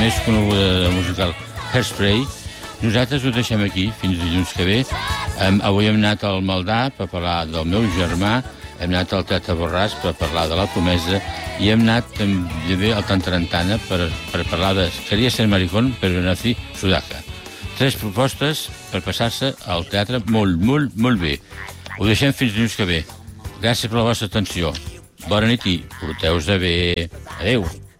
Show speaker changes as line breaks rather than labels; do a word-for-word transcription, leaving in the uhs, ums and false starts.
més coneguda del musical Hairspray. Nosaltres ho deixem aquí, fins dilluns que ve. Um, avui hem anat al Maldà per parlar del meu germà, hem anat al Teatre Borràs per parlar de la Promesa i hem anat també al Tantarantana per, per parlar de Quería ser maricón, però nací sudaca. Tres propostes per passar-se al teatre molt, molt, molt bé. Ho deixem fins dilluns que ve. Gràcies per la vostra atenció. Bona nit i porteu-vos bé. Adéu.